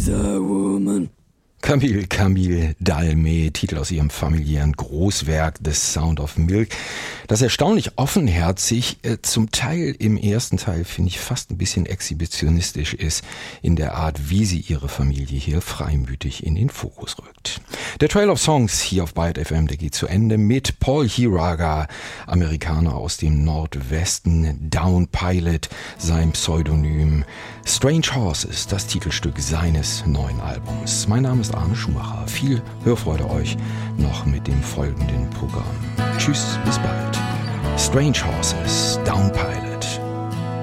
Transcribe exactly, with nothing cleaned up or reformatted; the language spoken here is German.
She's a woman. Camille Camille Dalmé, Titel aus ihrem familiären Großwerk The Sound of Milk, das erstaunlich offenherzig, äh, zum Teil im ersten Teil finde ich fast ein bisschen exhibitionistisch ist, in der Art, wie sie ihre Familie hier freimütig in den Fokus rückt. Der Trail of Songs hier auf Byte F M, der geht zu Ende mit Paul Hiraga, Amerikaner aus dem Nordwesten, Down Pilot, sein Pseudonym, Strange Horses, das Titelstück seines neuen Albums. Mein Name ist Arne Schumacher. Viel Hörfreude euch noch mit dem folgenden Programm. Tschüss, bis bald. Strange Horses, Down Pilot.